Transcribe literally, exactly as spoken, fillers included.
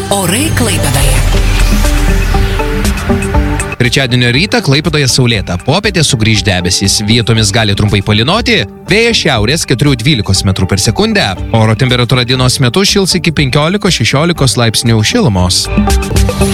Orai Klaipėdoje. Trečiadienio rytą Klaipėdoje saulėta, popietė sugrįž debesys, vietomis gali trumpai palynoti, vėjas šiaurės keturi dvylika metrų per sekundę, oro temperatūra dienos metu šils iki penkiolika šešiolikos laipsnių šilumos.